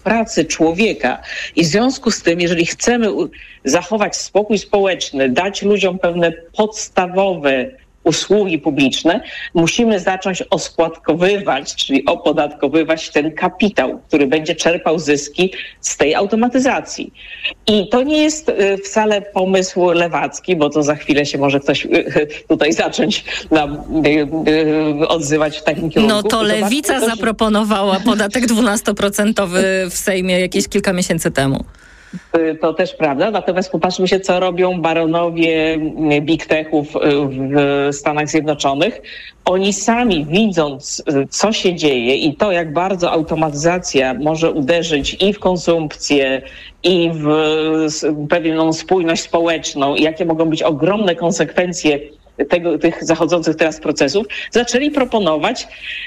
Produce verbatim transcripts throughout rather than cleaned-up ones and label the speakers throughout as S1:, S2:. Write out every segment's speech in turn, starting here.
S1: pracy człowieka i w związku z tym, jeżeli chcemy zachować spokój społeczny, dać ludziom pewne podstawowe usługi publiczne, musimy zacząć oskładkowywać, czyli opodatkowywać ten kapitał, który będzie czerpał zyski z tej automatyzacji. I to nie jest wcale pomysł lewacki, bo to za chwilę się może ktoś tutaj zacząć nam odzywać w takim kierunku.
S2: No to Lewica to się... zaproponowała podatek dwunastoprocentowy w Sejmie jakieś kilka miesięcy temu.
S1: To też prawda, natomiast popatrzmy się, co robią baronowie big techów w Stanach Zjednoczonych. Oni sami, widząc, co się dzieje i to, jak bardzo automatyzacja może uderzyć i w konsumpcję, i w pewną spójność społeczną, i jakie mogą być ogromne konsekwencje tego, tych zachodzących teraz procesów, zaczęli proponować,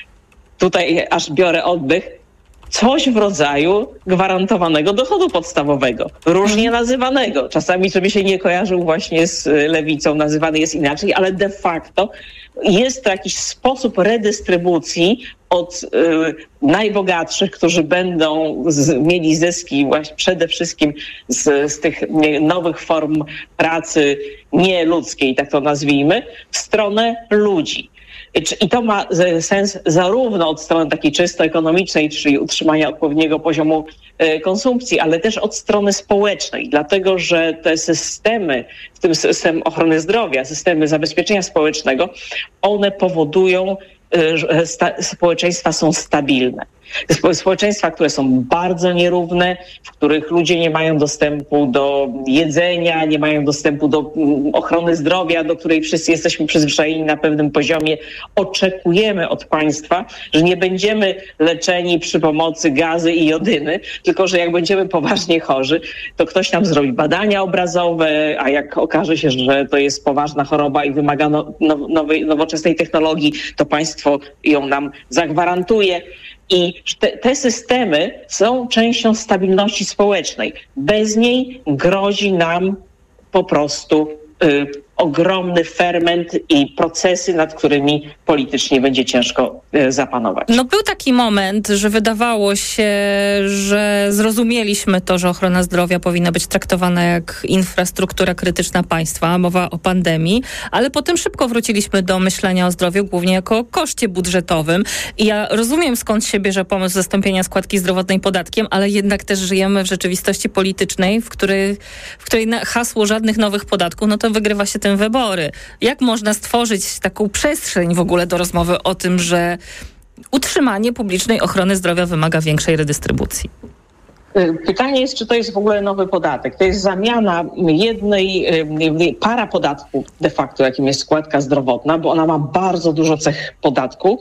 S1: tutaj aż biorę oddech, coś w rodzaju gwarantowanego dochodu podstawowego, różnie nazywanego. Czasami, żeby się nie kojarzył właśnie z lewicą, nazywany jest inaczej, ale de facto jest to jakiś sposób redystrybucji od y, najbogatszych, którzy będą z, mieli zyski właśnie przede wszystkim z, z tych nowych form pracy nieludzkiej, tak to nazwijmy, w stronę ludzi. I to ma sens zarówno od strony takiej czysto ekonomicznej, czyli utrzymania odpowiedniego poziomu konsumpcji, ale też od strony społecznej, dlatego że te systemy, w tym system ochrony zdrowia, systemy zabezpieczenia społecznego, one powodują, że sta- społeczeństwa są stabilne. Społeczeństwa, które są bardzo nierówne, w których ludzie nie mają dostępu do jedzenia, nie mają dostępu do ochrony zdrowia, do której wszyscy jesteśmy przyzwyczajeni na pewnym poziomie. Oczekujemy od państwa, że nie będziemy leczeni przy pomocy gazy i jodyny, tylko że jak będziemy poważnie chorzy, to ktoś nam zrobi badania obrazowe, a jak okaże się, że to jest poważna choroba i wymaga no, nowej, nowoczesnej technologii, to państwo ją nam zagwarantuje. I te, te systemy są częścią stabilności społecznej. Bez niej grozi nam po prostu y, ogromny ferment i procesy, nad którymi politycznie będzie ciężko y, zapanować.
S2: No był taki moment, że wydawało się, że zrozumieliśmy to, że ochrona zdrowia powinna być traktowana jak infrastruktura krytyczna państwa, mowa o pandemii, ale potem szybko wróciliśmy do myślenia o zdrowiu głównie jako o koszcie budżetowym. I ja rozumiem, skąd się bierze pomysł zastąpienia składki zdrowotnej podatkiem, ale jednak też żyjemy w rzeczywistości politycznej, w której, w której na hasło żadnych nowych podatków, no to wygrywa się tym wybory. Jak można stworzyć taką przestrzeń w ogóle do rozmowy o tym, że utrzymanie publicznej ochrony zdrowia wymaga większej redystrybucji?
S1: Pytanie jest, czy to jest w ogóle nowy podatek. To jest zamiana jednej para podatku de facto, jakim jest składka zdrowotna, bo ona ma bardzo dużo cech podatku,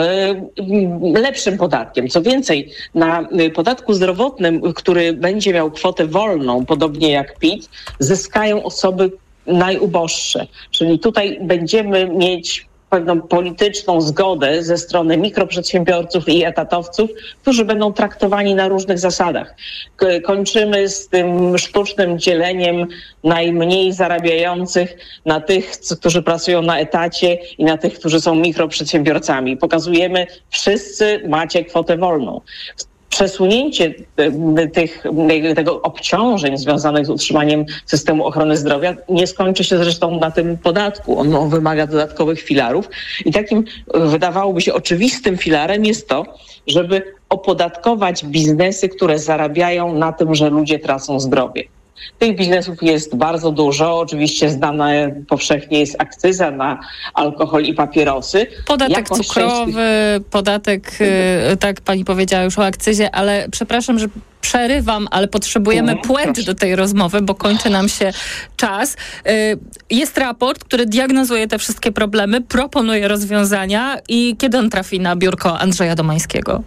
S1: lepszym podatkiem. Co więcej, na podatku zdrowotnym, który będzie miał kwotę wolną, podobnie jak P I T, zyskają osoby najuboższe. Czyli tutaj będziemy mieć pewną polityczną zgodę ze strony mikroprzedsiębiorców i etatowców, którzy będą traktowani na różnych zasadach. Kończymy z tym sztucznym dzieleniem najmniej zarabiających na tych, którzy pracują na etacie i na tych, którzy są mikroprzedsiębiorcami. Pokazujemy, wszyscy macie kwotę wolną. Przesunięcie tych, tego obciążeń związanych z utrzymaniem systemu ochrony zdrowia nie skończy się zresztą na tym podatku. On, on wymaga dodatkowych filarów i takim wydawałoby się oczywistym filarem jest to, żeby opodatkować biznesy, które zarabiają na tym, że ludzie tracą zdrowie. Tych biznesów jest bardzo dużo. Oczywiście znana powszechnie jest akcyza na alkohol i papierosy.
S2: Podatek Jakoś cukrowy, części... podatek, tak pani powiedziała już o akcyzie, ale przepraszam, że przerywam, ale potrzebujemy no, puenty proszę. do tej rozmowy, bo kończy nam się czas. Jest raport, który diagnozuje te wszystkie problemy, proponuje rozwiązania i kiedy on trafi na biurko Andrzeja Domańskiego?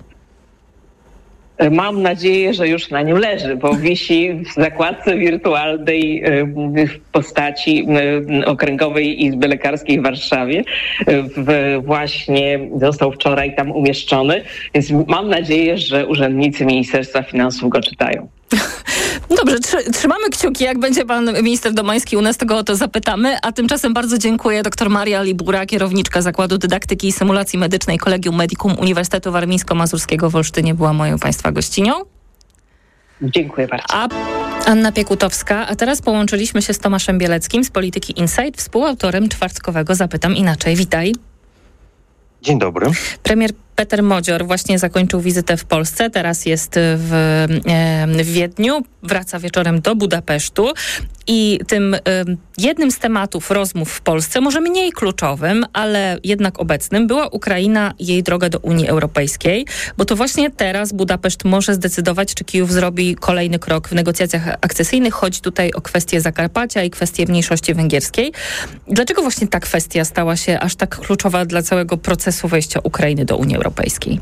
S1: Mam nadzieję, że już na nim leży, bo wisi w zakładce wirtualnej w postaci Okręgowej Izby Lekarskiej w Warszawie. Właśnie został wczoraj tam umieszczony, więc mam nadzieję, że urzędnicy Ministerstwa Finansów go czytają.
S2: Dobrze, trzymamy kciuki, jak będzie pan minister Domański u nas, tego o to zapytamy, a tymczasem bardzo dziękuję dr Maria Libura, kierowniczka Zakładu Dydaktyki i Symulacji Medycznej Collegium Medicum Uniwersytetu Warmińsko-Mazurskiego w Olsztynie była moją państwa gościnią.
S1: Dziękuję bardzo.
S2: A Anna Piekutowska, a teraz połączyliśmy się z Tomaszem Bieleckim z Polityki Insight, współautorem czwartkowego Zapytam Inaczej. Witaj.
S3: Dzień dobry.
S2: Premier Peter Modzior właśnie zakończył wizytę w Polsce, teraz jest w, w Wiedniu, wraca wieczorem do Budapesztu i tym jednym z tematów rozmów w Polsce, może mniej kluczowym, ale jednak obecnym, była Ukraina i jej droga do Unii Europejskiej, bo to właśnie teraz Budapeszt może zdecydować, czy Kijów zrobi kolejny krok w negocjacjach akcesyjnych. Chodzi tutaj o kwestię Zakarpacia i kwestię mniejszości węgierskiej. Dlaczego właśnie ta kwestia stała się aż tak kluczowa dla całego procesu wejścia Ukrainy do Unii Europejskiej?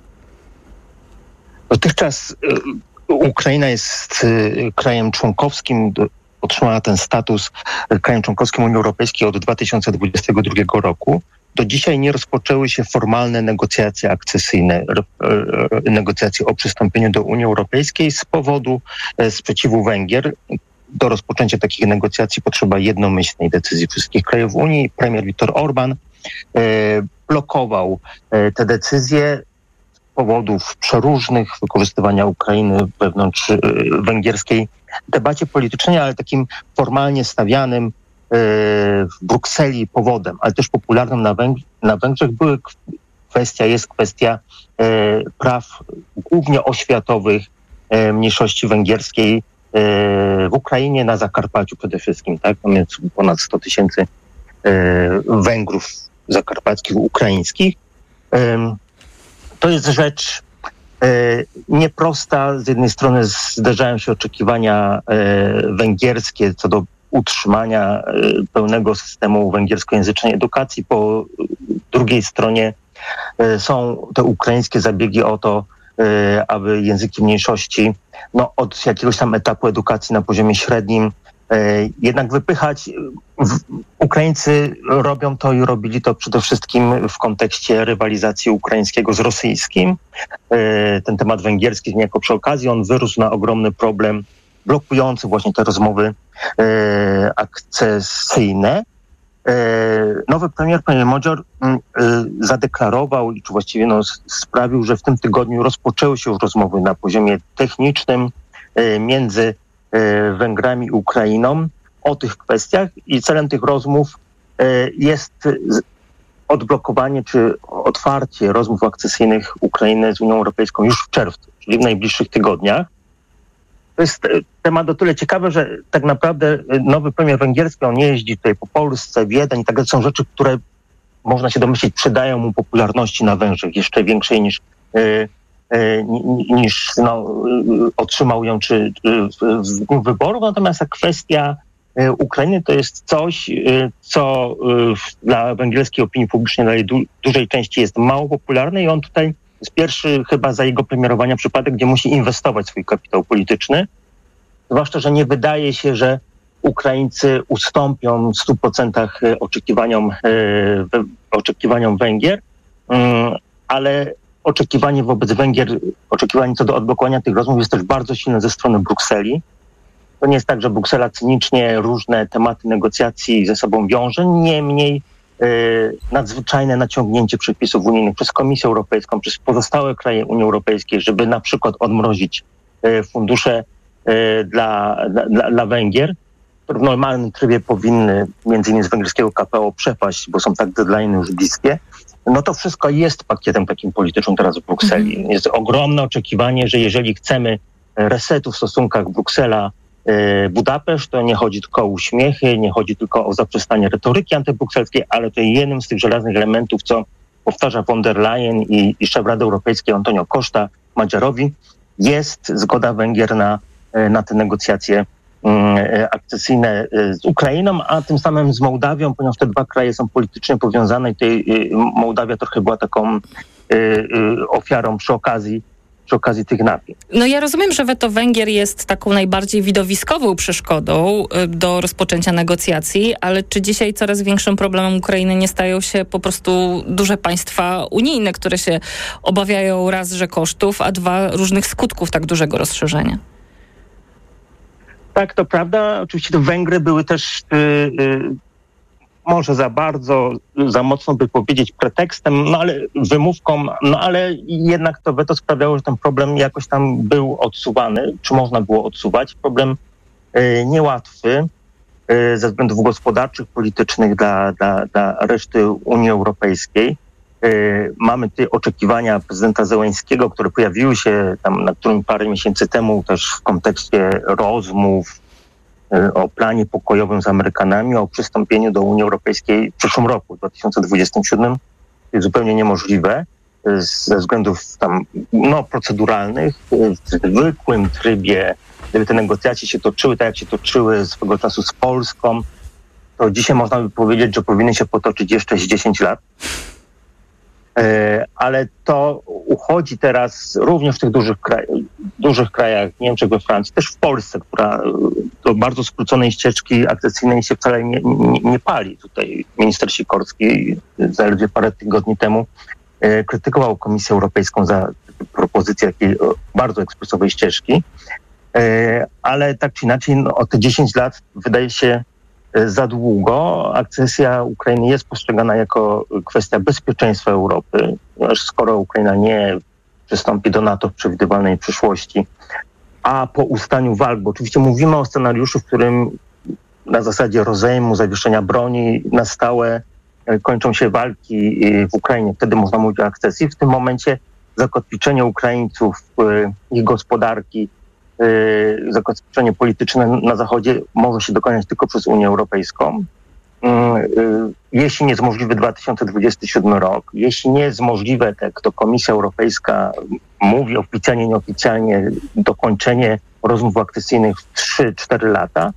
S3: Dotychczas Ukraina jest krajem członkowskim, otrzymała ten status krajem członkowskim Unii Europejskiej od dwa tysiące dwudziestego drugiego roku. Do dzisiaj nie rozpoczęły się formalne negocjacje akcesyjne, negocjacje o przystąpieniu do Unii Europejskiej z powodu sprzeciwu Węgier. Do rozpoczęcia takich negocjacji potrzeba jednomyślnej decyzji wszystkich krajów Unii. Premier Viktor Orban blokował te decyzje z powodów przeróżnych, wykorzystywania Ukrainy wewnątrz węgierskiej debacie politycznej, ale takim formalnie stawianym w Brukseli powodem, ale też popularnym na, Węg- na Węgrzech były kwestia, jest kwestia praw głównie oświatowych mniejszości węgierskiej w Ukrainie, na Zakarpaciu przede wszystkim, tak? Tam jest ponad sto tysięcy Węgrów zakarpackich, ukraińskich. To jest rzecz nieprosta. Z jednej strony zderzają się oczekiwania węgierskie co do utrzymania pełnego systemu węgierskojęzycznej edukacji. Po drugiej stronie są te ukraińskie zabiegi o to, aby języki mniejszości no, od jakiegoś tam etapu edukacji na poziomie średnim jednak wypychać. Ukraińcy robią to i robili to przede wszystkim w kontekście rywalizacji ukraińskiego z rosyjskim. Ten temat węgierski niejako przy okazji, on wyrósł na ogromny problem blokujący właśnie te rozmowy akcesyjne. Nowy premier, premier Modzior, zadeklarował i czy właściwie no, sprawił, że w tym tygodniu rozpoczęły się już rozmowy na poziomie technicznym między Węgrami i Ukrainą o tych kwestiach i celem tych rozmów jest odblokowanie czy otwarcie rozmów akcesyjnych Ukrainy z Unią Europejską już w czerwcu, czyli w najbliższych tygodniach. To jest temat o tyle ciekawy, że tak naprawdę nowy premier węgierski, on jeździ tutaj po Polsce, Wiedeń i tak dalej. Są rzeczy, które można się domyślić przydają mu popularności na Węgrzech jeszcze większej niż niż no, otrzymał ją czy, czy w dniu wyborów. Natomiast kwestia Ukrainy to jest coś, co dla węgierskiej opinii publicznej daje du- dużej części jest mało popularne i on tutaj jest pierwszy chyba za jego premierowania przypadek, gdzie musi inwestować swój kapitał polityczny. Zwłaszcza, że nie wydaje się, że Ukraińcy ustąpią w stu procentach oczekiwaniom, oczekiwaniom Węgier, ale oczekiwanie wobec Węgier, oczekiwanie co do odblokowania tych rozmów jest też bardzo silne ze strony Brukseli. To nie jest tak, że Bruksela cynicznie różne tematy negocjacji ze sobą wiąże. Niemniej yy, nadzwyczajne naciągnięcie przepisów unijnych przez Komisję Europejską, przez pozostałe kraje Unii Europejskiej, żeby na przykład odmrozić yy, fundusze yy, dla, dla, dla Węgier, które w normalnym trybie powinny między innymi z węgierskiego K P O przepaść, bo są tak deadline'y już bliskie. No to wszystko jest pakietem takim politycznym teraz w Brukseli. Mhm. Jest ogromne oczekiwanie, że jeżeli chcemy resetu w stosunkach Bruksela-Budapeszt, to nie chodzi tylko o uśmiechy, nie chodzi tylko o zaprzestanie retoryki antybukselskiej, ale to jednym z tych żelaznych elementów, co powtarza von der Leyen i, i szef Rady Europejskiej Antonio Costa Magyarowi, jest zgoda Węgier na, na te negocjacje akcesyjne z Ukrainą, a tym samym z Mołdawią, ponieważ te dwa kraje są politycznie powiązane i tutaj Mołdawia trochę była taką ofiarą przy okazji, przy okazji tych napięć.
S2: No ja rozumiem, że weto Węgier jest taką najbardziej widowiskową przeszkodą do rozpoczęcia negocjacji, ale czy dzisiaj coraz większym problemem Ukrainy nie stają się po prostu duże państwa unijne, które się obawiają raz, że kosztów, a dwa różnych skutków tak dużego rozszerzenia?
S3: Tak, to prawda. Oczywiście te Węgry były też, yy, yy, może za bardzo, za mocno by powiedzieć pretekstem, no ale wymówką, no ale jednak to weto sprawiało, że ten problem jakoś tam był odsuwany, czy można było odsuwać. Problem y, niełatwy y, ze względów gospodarczych, politycznych dla, dla, dla reszty Unii Europejskiej. Y, mamy te oczekiwania prezydenta Zełenskiego, które pojawiły się tam na którym parę miesięcy temu też w kontekście rozmów o planie pokojowym z Amerykanami, o przystąpieniu do Unii Europejskiej w przyszłym roku, w dwa tysiące dwudziestym siódmym. Jest zupełnie niemożliwe ze względów tam, no, proceduralnych. W zwykłym trybie, gdyby te negocjacje się toczyły tak, jak się toczyły swego czasu z Polską, to dzisiaj można by powiedzieć, że powinny się potoczyć jeszcze z dziesięć lat. Ale to uchodzi teraz również w tych dużych, kraj, dużych krajach, Niemczech, we Francji, też w Polsce, która do bardzo skróconej ścieżki akcesyjnej się wcale nie, nie, nie pali. Tutaj minister Sikorski zaledwie parę tygodni temu e, krytykował Komisję Europejską za propozycję takiej bardzo ekspresowej ścieżki, e, ale tak czy inaczej no, o te dziesięć lat wydaje się za długo. Akcesja Ukrainy jest postrzegana jako kwestia bezpieczeństwa Europy. Skoro Ukraina nie przystąpi do NATO w przewidywalnej przyszłości, a po ustaniu walk, bo oczywiście mówimy o scenariuszu, w którym na zasadzie rozejmu, zawieszenia broni na stałe kończą się walki w Ukrainie. Wtedy można mówić o akcesji. W tym momencie zakotwiczenie Ukraińców, ich gospodarki, zakotwiczenie polityczne na Zachodzie może się dokonać tylko przez Unię Europejską. Jeśli nie jest możliwy dwa tysiące dwudziesty siódmy rok, jeśli nie jest możliwe, tak to Komisja Europejska mówi oficjalnie, nieoficjalnie, dokończenie rozmów akcesyjnych w trzy cztery lata,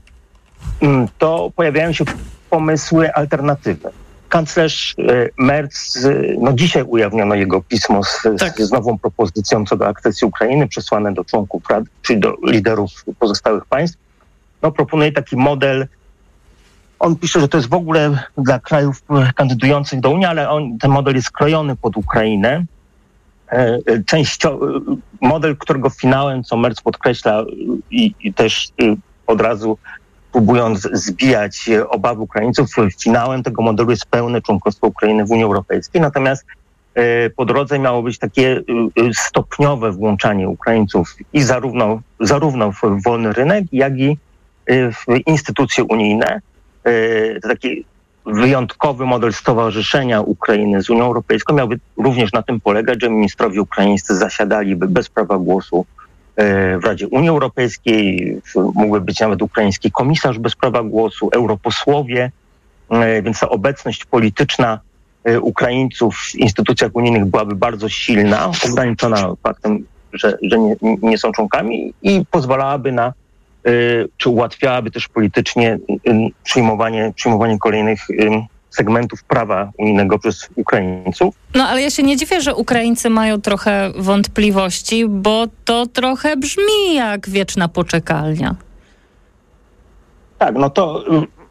S3: to pojawiają się pomysły alternatywne. Kanclerz Merz, no dzisiaj ujawniono jego pismo z, tak. z nową propozycją co do akcesji Ukrainy, przesłane do członków Rady, czyli do liderów pozostałych państw. No proponuje taki model. On pisze, że to jest w ogóle dla krajów kandydujących do Unii, ale on, ten model jest skrojony pod Ukrainę. Częściowo, model, którego finałem, co Merz podkreśla i, i też od razu próbując zbijać obawy Ukraińców, finałem tego modelu jest pełne członkostwo Ukrainy w Unii Europejskiej. Natomiast po drodze miało być takie stopniowe włączanie Ukraińców i zarówno, zarówno w wolny rynek, jak i w instytucje unijne. To taki wyjątkowy model stowarzyszenia Ukrainy z Unią Europejską miałby również na tym polegać, że ministrowie ukraińscy zasiadaliby bez prawa głosu w Radzie Unii Europejskiej, mógłby być nawet ukraiński komisarz bez prawa głosu, europosłowie, więc ta obecność polityczna Ukraińców w instytucjach unijnych byłaby bardzo silna, ograniczona faktem, że, że nie, nie są członkami i pozwalałaby na, czy ułatwiałaby też politycznie przyjmowanie, przyjmowanie kolejnych segmentów prawa unijnego przez Ukraińców.
S2: No ale ja się nie dziwię, że Ukraińcy mają trochę wątpliwości, bo to trochę brzmi jak wieczna poczekalnia.
S3: Tak, no to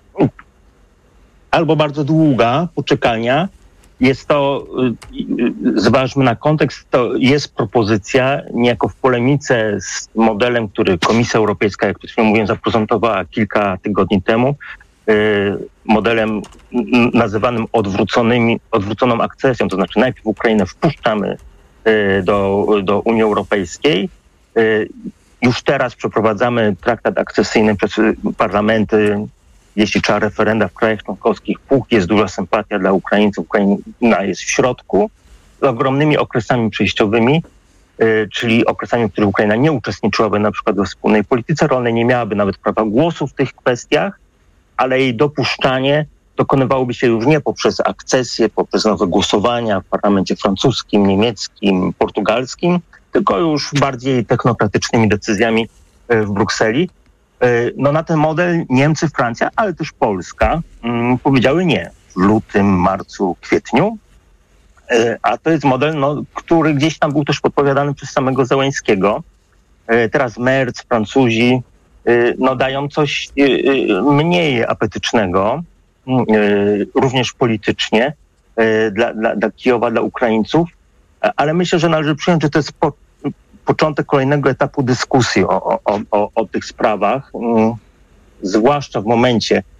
S3: albo bardzo długa poczekalnia. Jest to, zważmy na kontekst, to jest propozycja niejako w polemice z modelem, który Komisja Europejska, jak przed chwilą mówiłem, zaprezentowała kilka tygodni temu, modelem nazywanym odwróconymi, odwróconą akcesją, to znaczy najpierw Ukrainę wpuszczamy do, do Unii Europejskiej. Już teraz przeprowadzamy traktat akcesyjny przez parlamenty, jeśli trzeba referenda w krajach członkowskich, póki jest duża sympatia dla Ukraińców, Ukraina jest w środku, z ogromnymi okresami przejściowymi, czyli okresami, w których Ukraina nie uczestniczyłaby na przykład we wspólnej polityce rolnej, nie miałaby nawet prawa głosu w tych kwestiach, ale jej dopuszczanie dokonywałoby się już nie poprzez akcesję, poprzez nowe głosowania w parlamencie francuskim, niemieckim, portugalskim, tylko już bardziej technokratycznymi decyzjami w Brukseli. No na ten model Niemcy, Francja, ale też Polska mm, powiedziały nie w lutym, marcu, kwietniu. A to jest model, no, który gdzieś tam był też podpowiadany przez samego Zełenskiego. Teraz Merz, Francuzi no, dają coś mniej apetycznego, również politycznie, dla, dla, dla Kijowa, dla Ukraińców, ale myślę, że należy przyjąć, że to jest po, początek kolejnego etapu dyskusji o, o, o, o tych sprawach, zwłaszcza w momencie,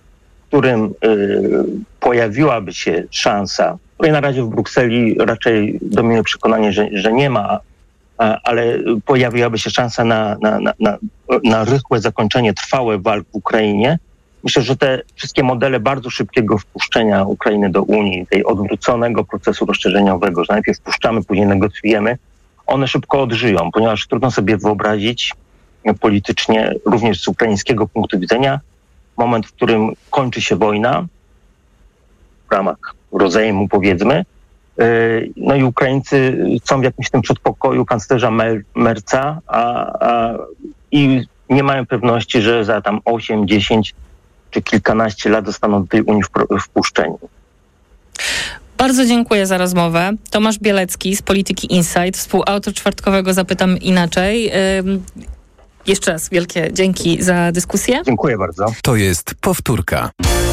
S3: którym pojawiłaby się szansa, której na razie w Brukseli raczej dominuje przekonanie, że, że nie ma, ale pojawiłaby się szansa na, na, na, na, na rychłe zakończenie, trwałe walk w Ukrainie. Myślę, że te wszystkie modele bardzo szybkiego wpuszczenia Ukrainy do Unii, tej odwróconego procesu rozszerzeniowego, że najpierw wpuszczamy, później negocjujemy, one szybko odżyją, ponieważ trudno sobie wyobrazić politycznie, również z ukraińskiego punktu widzenia, moment, w którym kończy się wojna w ramach rozejmu, powiedzmy, no i Ukraińcy są w jakimś tym przedpokoju kanclerza Merca, a, a, i nie mają pewności, że za tam osiem, dziesięć czy kilkanaście lat zostaną do tej Unii wpuszczeni.
S2: Bardzo dziękuję za rozmowę. Tomasz Bielecki z Polityki Insight, współautor czwartkowego Zapytam Inaczej. Yy, jeszcze raz wielkie dzięki za dyskusję.
S3: Dziękuję bardzo.
S4: To jest Powtórka.